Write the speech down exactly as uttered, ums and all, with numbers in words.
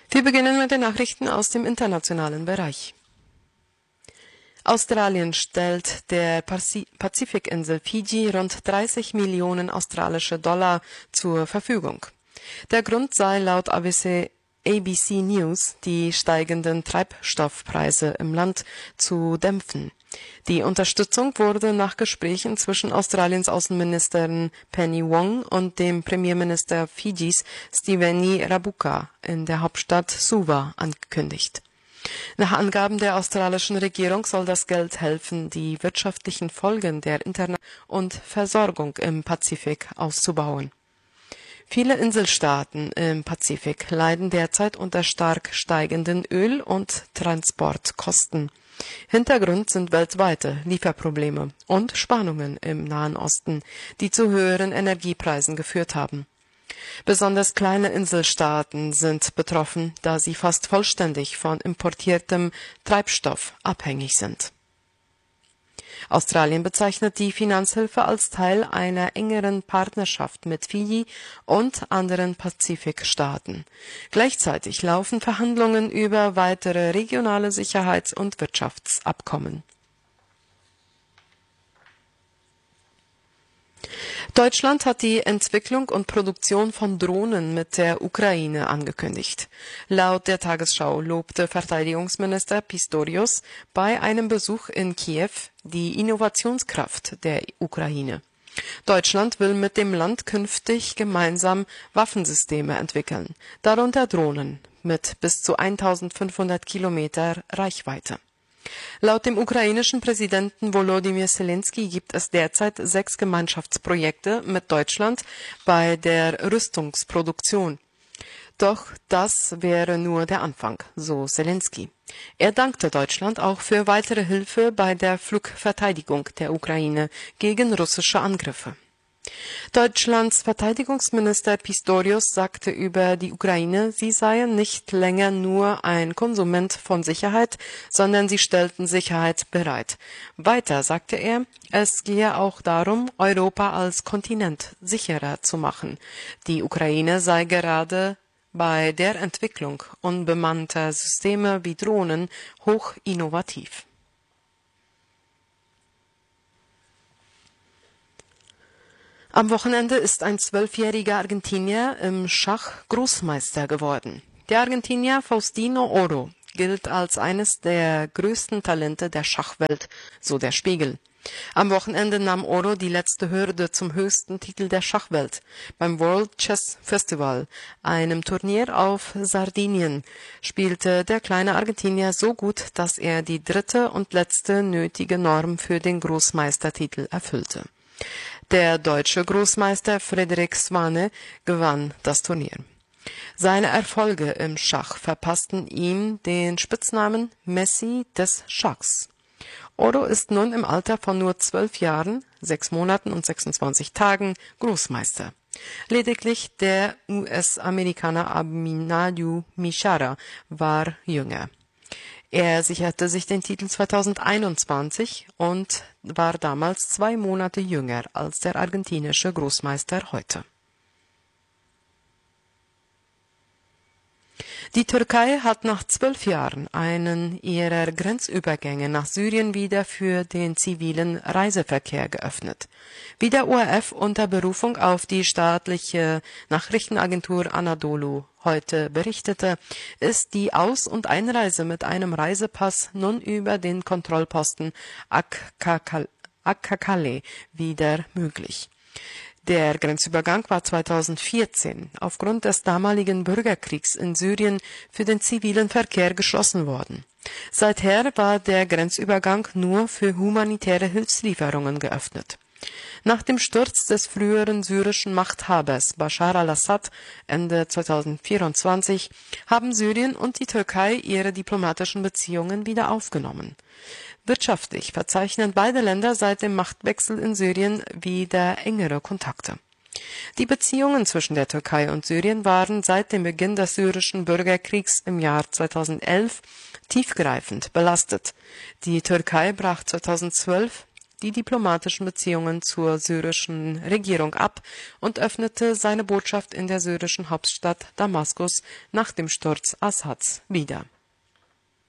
Wir beginnen mit den Nachrichten aus dem internationalen Bereich. Australien stellt der Pazifikinsel Fidschi rund dreißig Millionen australische Dollar zur Verfügung. Der Grund sei laut A B C News, die steigenden Treibstoffpreise im Land zu dämpfen. Die Unterstützung wurde nach Gesprächen zwischen Australiens Außenministerin Penny Wong und dem Premierminister Fidschis Sitiveni Rabuka in der Hauptstadt Suva angekündigt. Nach Angaben der australischen Regierung soll das Geld helfen, die wirtschaftlichen Folgen der Internet- und Versorgung im Pazifik auszubauen. Viele Inselstaaten im Pazifik leiden derzeit unter stark steigenden Öl- und Transportkosten. Hintergrund sind weltweite Lieferprobleme und Spannungen im Nahen Osten, die zu höheren Energiepreisen geführt haben. Besonders kleine Inselstaaten sind betroffen, da sie fast vollständig von importiertem Treibstoff abhängig sind. Australien bezeichnet die Finanzhilfe als Teil einer engeren Partnerschaft mit Fidschi und anderen Pazifikstaaten. Gleichzeitig laufen Verhandlungen über weitere regionale Sicherheits- und Wirtschaftsabkommen. Deutschland hat die Entwicklung und Produktion von Drohnen mit der Ukraine angekündigt. Laut der Tagesschau lobte Verteidigungsminister Pistorius bei einem Besuch in Kiew die Innovationskraft der Ukraine. Deutschland will mit dem Land künftig gemeinsam Waffensysteme entwickeln, darunter Drohnen mit bis zu eintausendfünfhundert Kilometer Reichweite. Laut dem ukrainischen Präsidenten Volodymyr Selenskyj gibt es derzeit sechs Gemeinschaftsprojekte mit Deutschland bei der Rüstungsproduktion. Doch das wäre nur der Anfang, so Selenskyj. Er dankte Deutschland auch für weitere Hilfe bei der Flugverteidigung der Ukraine gegen russische Angriffe. Deutschlands Verteidigungsminister Pistorius sagte über die Ukraine, sie seien nicht länger nur ein Konsument von Sicherheit, sondern sie stellten Sicherheit bereit. Weiter sagte er, es gehe auch darum, Europa als Kontinent sicherer zu machen. Die Ukraine sei gerade bei der Entwicklung unbemannter Systeme wie Drohnen hoch innovativ. Am Wochenende ist ein zwölfjähriger Argentinier im Schach Großmeister geworden. Der Argentinier Faustino Oro gilt als eines der größten Talente der Schachwelt, so der Spiegel. Am Wochenende nahm Oro die letzte Hürde zum höchsten Titel der Schachwelt beim World Chess Festival, einem Turnier auf Sardinien, spielte der kleine Argentinier so gut, dass er die dritte und letzte nötige Norm für den Großmeistertitel erfüllte. Der deutsche Großmeister Frederik Swane gewann das Turnier. Seine Erfolge im Schach verpassten ihm den Spitznamen Messi des Schachs. Oro ist nun im Alter von nur zwölf Jahren, sechs Monaten und sechsundzwanzig Tagen Großmeister. Lediglich der U S-Amerikaner Abinaju Mishara war jünger. Er sicherte sich den Titel zweitausendeinundzwanzig und war damals zwei Monate jünger als der argentinische Großmeister heute. Die Türkei hat nach zwölf Jahren einen ihrer Grenzübergänge nach Syrien wieder für den zivilen Reiseverkehr geöffnet. Wie der O R F unter Berufung auf die staatliche Nachrichtenagentur Anadolu heute berichtete, ist die Aus- und Einreise mit einem Reisepass nun über den Kontrollposten Akkakale wieder möglich. Der Grenzübergang war zweitausendvierzehn aufgrund des damaligen Bürgerkriegs in Syrien für den zivilen Verkehr geschlossen worden. Seither war der Grenzübergang nur für humanitäre Hilfslieferungen geöffnet. Nach dem Sturz des früheren syrischen Machthabers Bashar al-Assad Ende zweitausendvierundzwanzig haben Syrien und die Türkei ihre diplomatischen Beziehungen wieder aufgenommen. Wirtschaftlich verzeichnen beide Länder seit dem Machtwechsel in Syrien wieder engere Kontakte. Die Beziehungen zwischen der Türkei und Syrien waren seit dem Beginn des syrischen Bürgerkriegs im Jahr zweitausendelf tiefgreifend belastet. Die Türkei brach zweitausendzwölf die diplomatischen Beziehungen zur syrischen Regierung ab und öffnete seine Botschaft in der syrischen Hauptstadt Damaskus nach dem Sturz Assads wieder.